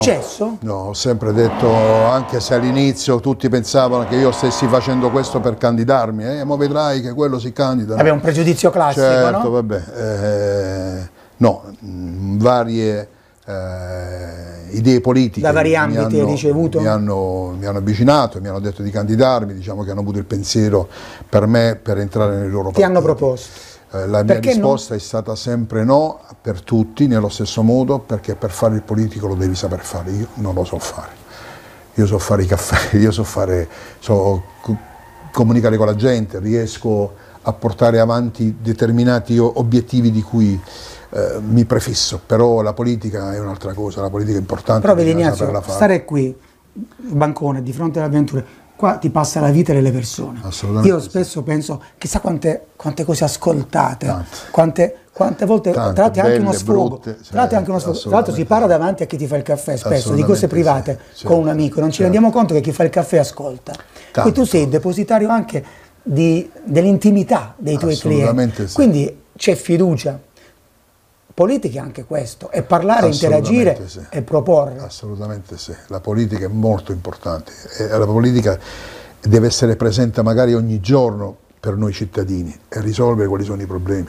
Successo? No, ho sempre detto, anche se all'inizio tutti pensavano che io stessi facendo questo per candidarmi, ma vedrai che quello si candida. Vabbè, un pregiudizio classico, certo, no? vabbè, no, varie idee politiche da vari ambiti hai ricevuto? mi hanno avvicinato, mi hanno detto di candidarmi, diciamo che hanno avuto il pensiero per me per entrare nei loro partiti. Ti hanno proposto? La mia risposta è stata sempre no, per tutti, nello stesso modo, perché per fare il politico lo devi saper fare, io non lo so fare. Io so fare i caffè, so comunicare con la gente, riesco a portare avanti determinati obiettivi di cui mi prefisso, però la politica è un'altra cosa, la politica è importante. Però vedi Ignazio, stare qui, bancone, di fronte alle avventure, qua ti passa la vita delle persone. Assolutamente. Io spesso penso, chissà quante cose ascoltate, quante volte, tra l'altro anche uno sfogo, tra l'altro si parla davanti a chi ti fa il caffè spesso, di cose private, con un amico, non ci rendiamo conto che chi fa il caffè ascolta. E tu sei depositario anche dell'intimità dei tuoi clienti, quindi c'è fiducia. Politica è anche questo, è parlare, interagire e proporre. Assolutamente sì, la politica è molto importante, la politica deve essere presente magari ogni giorno per noi cittadini e risolvere quali sono i problemi,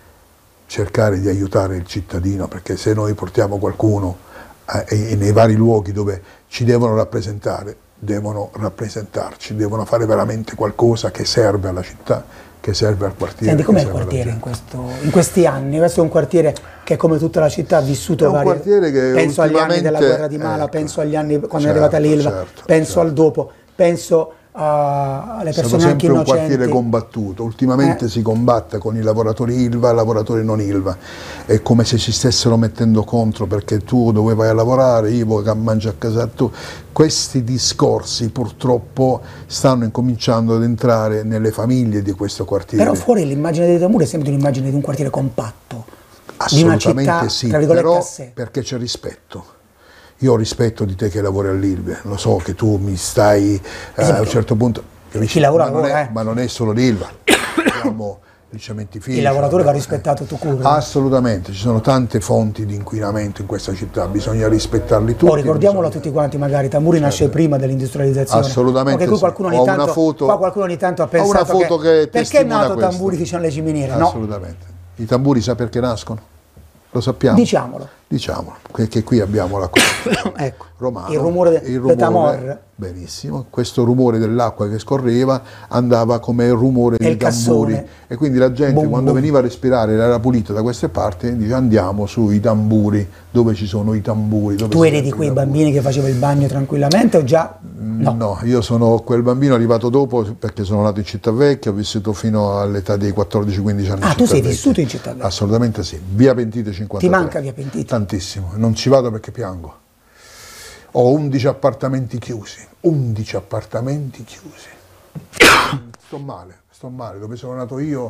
cercare di aiutare il cittadino, perché se noi portiamo qualcuno nei vari luoghi dove ci devono rappresentare, devono rappresentarci, devono fare veramente qualcosa che serve alla città, che serve al quartiere. Senti, com'è il quartiere in questi anni? Questo è un quartiere che, come tutta la città, ha vissuto penso agli anni della guerra di Mala, penso agli anni quando è arrivata l'Ilva, penso al dopo, penso alle persone anche innocenti. È sempre un quartiere combattuto, ultimamente si combatte con i lavoratori Ilva e i lavoratori non Ilva, è come se ci stessero mettendo contro perché tu dove vai a lavorare, io voglio mangi a casa tu. Questi discorsi purtroppo stanno incominciando ad entrare nelle famiglie di questo quartiere. Però fuori l'immagine di Tamburi è sempre un'immagine di un quartiere compatto, assolutamente di una città, sì, tra virgolette, però a sé. Perché c'è rispetto. Io ho rispetto di te che lavori all'Ilva, lo so che tu mi stai a un certo punto, chi lavora ma non è solo l'Ilva, abbiamo il cementificio. Il lavoratore va rispettato tu cura. Assolutamente, ci sono tante fonti di inquinamento in questa città, bisogna rispettarli tutti. Ricordiamolo a tutti quanti, magari Tamburi nasce prima dell'industrializzazione. Assolutamente qui qualcuno ogni tanto ha pensato che perché è nato Tamburi vicino alle ciminiere? Assolutamente. No. I tamburi sa perché nascono? Lo sappiamo? Diciamolo. Che qui abbiamo la cosa ecco, romano, il rumore del tamor. Benissimo, questo rumore dell'acqua che scorreva andava come il rumore dei tamburi e quindi la gente quando veniva a respirare era pulita da queste parti, dice andiamo sui tamburi, dove ci sono i tamburi. Tu eri di quei bambini che faceva il bagno tranquillamente o già? No, io sono quel bambino arrivato dopo perché sono nato in Città Vecchia, ho vissuto fino all'età dei 14-15 anni. Ah, tu sei vissuto in Città Vecchia? Assolutamente sì, via Pentite 53. Ti manca via Pentite? Tantissimo, non ci vado perché piango. Ho 11 appartamenti chiusi, 11 appartamenti chiusi. sto male, dove sono nato io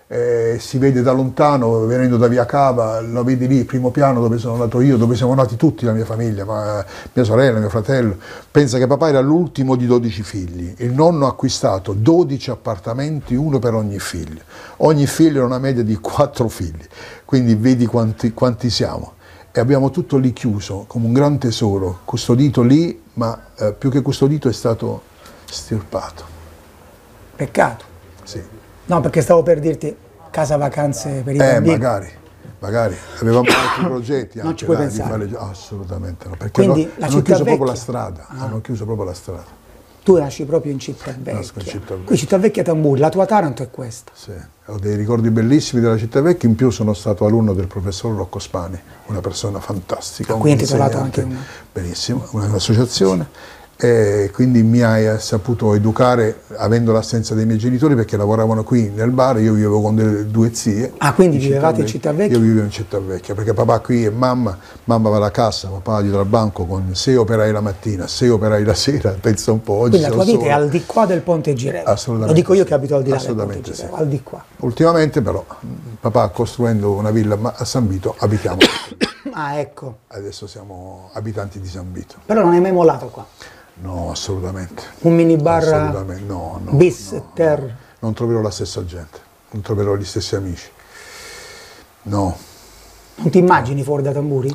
si vede da lontano, venendo da via Cava, lo vedi lì, primo piano dove sono nato io, dove siamo nati tutti, la mia famiglia, mia sorella, mio fratello. Pensa che papà era l'ultimo di 12 figli, il nonno ha acquistato 12 appartamenti, uno per ogni figlio. Ogni figlio era una media di 4 figli, quindi vedi quanti siamo. E abbiamo tutto lì chiuso, come un gran tesoro, custodito lì, ma più che custodito è stato stirpato. Peccato. Sì. No, perché stavo per dirti casa vacanze per i bambini. Magari, avevamo altri progetti. Non ci puoi pensare? Assolutamente no, perché quindi hanno chiuso proprio la strada, hanno chiuso proprio la strada. Tu nasci proprio in Città Vecchia. Nasco in Città Vecchia. Qui Città Vecchia Tamburi, la tua Taranto è questa. Sì, ho dei ricordi bellissimi della Città Vecchia, in più sono stato alunno del professor Rocco Spani, una persona fantastica. Qui hai intitolato anche una. Benissimo, un'associazione. E quindi mi hai saputo educare avendo l'assenza dei miei genitori perché lavoravano qui nel bar, io vivevo con due zie. Ah, quindi vivevate in Città Vecchia? Io vivevo in Città Vecchia perché papà qui e mamma va alla cassa, papà dietro al banco con 6 operai la mattina, 6 operai la sera, pensa un po'. Oggi quindi la tua vita è al di qua del Ponte Girello. Assolutamente. Lo dico io che abito al di là del Ponte Girello, sì. al di qua. Ultimamente però papà costruendo una villa a San Vito abitiamo. Ah, ecco. Adesso siamo abitanti di San Vito. Però non hai mai mollato qua? No, assolutamente. Un minibar no, bis ter? Non troverò la stessa gente, non troverò gli stessi amici. No. Non ti immagini fuori da Tamburi?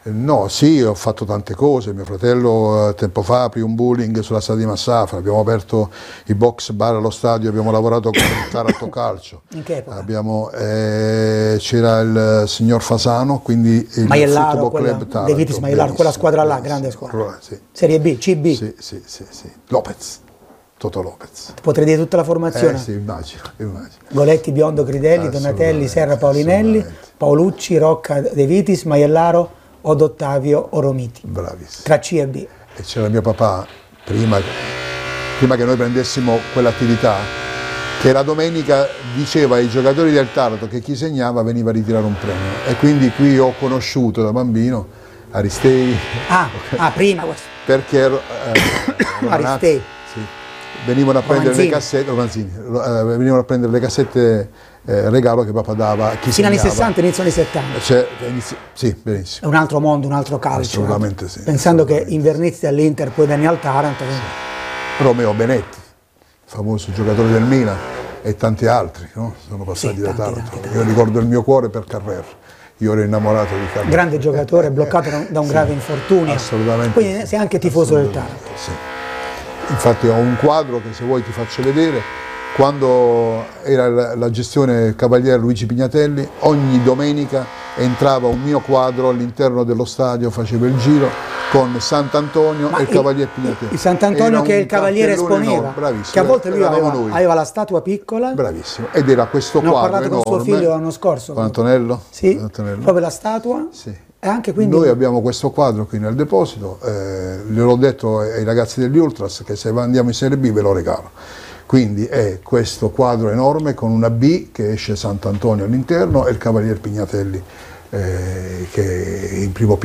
No, sì, ho fatto tante cose. Mio fratello tempo fa aprì un bowling sulla strada di Massafra, abbiamo aperto i box bar allo stadio, abbiamo lavorato con il Taranto Calcio. In che epoca? C'era il signor Fasano, quindi il Football Club Taranto. De Vitis Maiellaro, quella squadra là, grande squadra. Sì. Serie B, CB. Sì. Lopez. Toto Lopez. Potrei dire tutta la formazione? Sì, immagino. Goletti, Biondo, Cridelli, Donatelli, Serra, Paulinelli, Paolucci, Rocca, De Vitis, Maiellaro, Od Ottavio, Oromiti. Bravissimo. Tra C e B. E c'era mio papà, prima che noi prendessimo quell'attività, che la domenica diceva ai giocatori del Taranto che chi segnava veniva a ritirare un premio. E quindi qui ho conosciuto da bambino Aristei. Prima questo. Perché Aristei. Sì. Venivano a prendere le cassette, venivano a prendere le cassette regalo che papà dava a chi fino segnava. Anni 60, inizio anni 70. Sì, benissimo. È un altro mondo, un altro calcio. Assolutamente sì. Pensando che Invernizzi all'Inter, poi venne al Taranto. Sì. Romeo Benetti, famoso giocatore del Milan, e tanti altri, no? Sono passati da Taranto. Io ricordo il mio cuore per Carrer. Io ero innamorato di Carrer. Grande giocatore, bloccato da un grave infortunio. Assolutamente. Quindi sei anche tifoso del Taranto. Sì. Infatti ho un quadro che, se vuoi, ti faccio vedere. Quando era la gestione Cavaliere Luigi Pignatelli, ogni domenica entrava un mio quadro all'interno dello stadio, facevo il giro con Sant'Antonio e il Cavaliere Pignatelli. Il Sant'Antonio che il Cavaliere esponeva, bravissimo, che a volte lui aveva la statua piccola. Bravissimo, ed era questo quadro enorme. Ho parlato con suo figlio l'anno scorso. Con Antonello? Sì, Antonello. proprio la statua. Sì. E anche quindi... Noi abbiamo questo quadro qui nel deposito, gliel'ho detto ai ragazzi degli Ultras che se andiamo in Serie B ve lo regalo. Quindi è questo quadro enorme con una B che esce Sant'Antonio all'interno e il Cavalier Pignatelli che è in primo piano.